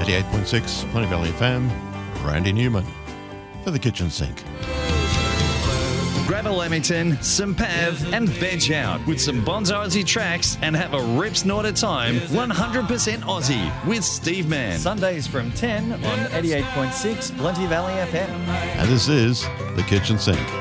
88.6 Plenty Valley FM, Randy Newman for the kitchen sink. Grab a Lamington, some Pav and veg out with some Bonzo Aussie tracks and have a rip snort at time 100% Aussie with Steve Mann. Sundays from 10 on 88.6 Plenty Valley FM. And this is the kitchen sink.